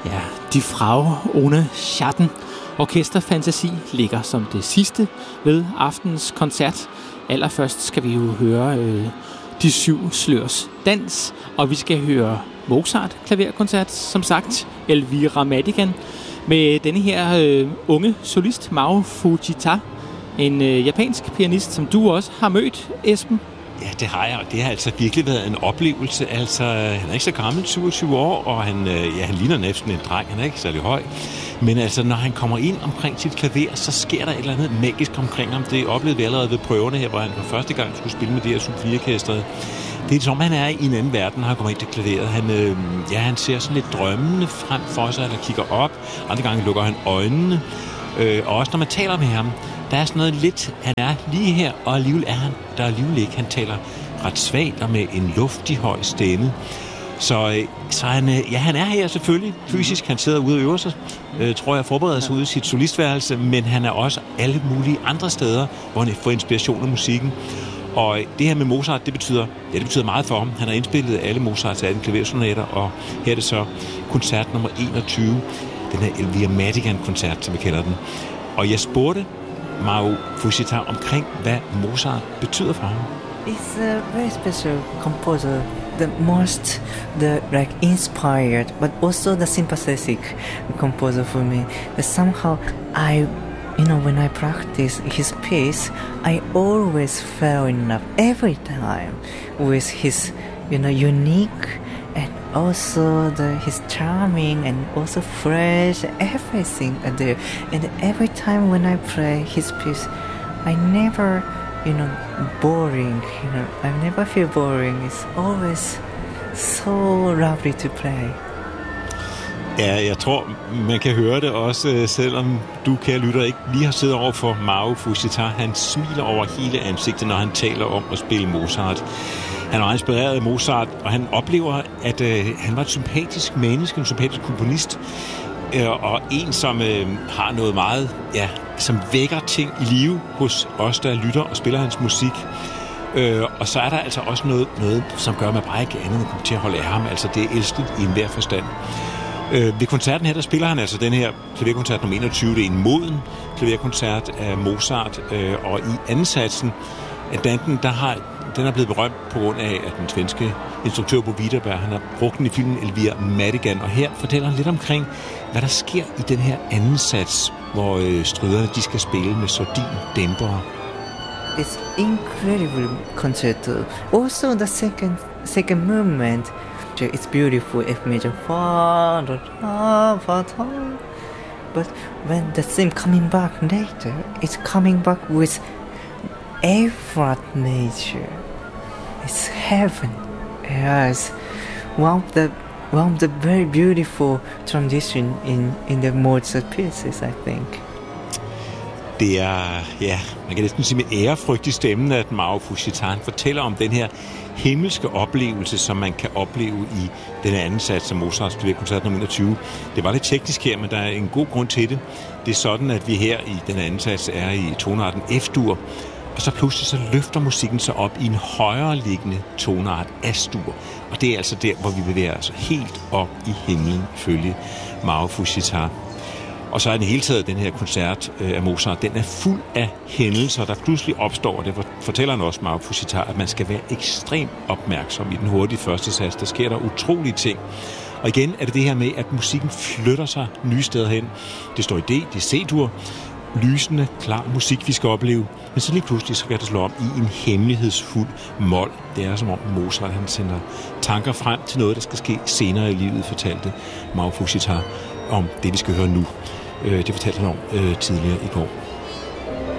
Ja, Die Frau ohne Schatten. Orkesterfantasi ligger som det sidste ved aftenens koncert. Allerførst skal vi jo høre De Syv Slørs Dans, og vi skal høre Mozart klaverkoncert, som sagt, Elvira Madigan, med denne her unge solist, Mao Fujita, en japansk pianist, som du også har mødt, Esben. Ja, det har jeg, og det har altså virkelig været en oplevelse. Altså, han er ikke så gammel, 27 år, og han ligner næsten en dreng, han er ikke særlig høj. Men altså, når han kommer ind omkring sit klaver, så sker der et eller andet magisk omkring ham. Det oplevede vi allerede ved prøverne her, hvor han for første gang skulle spille med det her symfoniorkestret. Det er som, han er i en anden verden, når han kommer ind til klaveret. Han ser sådan lidt drømmende frem for sig, eller kigger op. Andre gange lukker han øjnene. Og også når man taler med ham, der er sådan noget lidt, han er lige her, og alligevel er han der alligevel ikke. Han taler ret svagt og med en luftig høj stemme. Så han er her selvfølgelig fysisk. Han sidder ude og øver sig, tror jeg, forbereder sig ude i sit solistværelse, men han er også alle mulige andre steder, hvor han får inspiration af musikken. Og det her med Mozart, det betyder meget for ham. Han har indspillet alle Mozarts 18 klaversonater, og her er det så koncert nummer 21, den her Elvira Madigan-koncert, som vi kalder den. Og jeg spurgte Mao Fujita omkring, hvad Mozart betyder for ham. It's a very special composer, the most inspired, but also the sympathetic composer for me. That somehow when I practice his piece, I always fell in love every time with his, unique and also his charming and also fresh, everything there. And every time when I play his piece, I never, boring. I never feel boring. It's always so lovely to play. Ja, jeg tror, man kan høre det også, selvom du, kære lytter, ikke lige har siddet over for Mao Fujita. Han smiler over hele ansigtet, når han taler om at spille Mozart. Han var inspireret af Mozart, og han oplever, at han var et sympatisk menneske, en sympatisk komponist, og en, som har noget meget, som vækker ting i live hos os, der lytter og spiller hans musik. Og så er der altså også noget som gør mig bare ikke andet end at komme til at holde af ham. Altså, det er elsket i enhver forstand. Ved koncerten her, der spiller han altså den her klaverkoncert nummer 21. Det er en moden klaverkoncert af Mozart, og i anden satsen af danten, den er blevet berømt på grund af, at den svenske instruktør Bo Widerberg, han har brugt den i filmen Elvira Madigan, og her fortæller han lidt omkring, hvad der sker i den her anden sats, hvor strygerne, de skal spille med sordindæmpere. It's incredible concerto. Also the second movement, it's beautiful F major, but when the theme coming back later, it's coming back with A flat major. It's heaven. Yes, one of the very beautiful tradition in the Mozart pieces, I think. Det er, man kan næsten sige med ærefrygt i stemmen, at Mao Fujita fortæller om den her himmelske oplevelse, som man kan opleve i den anden sats af Mozarts klaverkoncert nummer 21. Det var lidt teknisk her, men der er en god grund til det. Det er sådan, at vi her i den anden sats er i tonearten F-dur, og så pludselig så løfter musikken sig op i en højere liggende toneart As-dur. Og det er altså der, hvor vi bevæger os helt op i himlen, ifølge Mao Fujita. Og så er den hele taget, den her koncert af Mozart, den er fuld af hændelser, der pludselig opstår, og det fortæller han også, Mao Fujita, at man skal være ekstremt opmærksom i den hurtige første sats. Der sker der utrolige ting. Og igen er det her med, at musikken flytter sig nye steder hen. Det står i D, det er C-dur, lysende, klar musik, vi skal opleve. Men så lige pludselig så kan det slå om i en hemmelighedsfuld mol. Det er som om Mozart, han sender tanker frem til noget, der skal ske senere i livet, fortalte Mao Fujita om det, vi skal høre nu. Det fortalte han om tidligere i går.